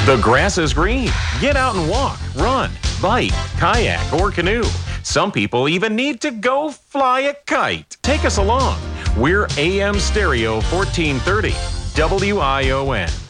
The grass is green. Get out and walk, run, bike, kayak, or canoe. Some people even need to go fly a kite. Take us along. We're AM Stereo 1430, WION.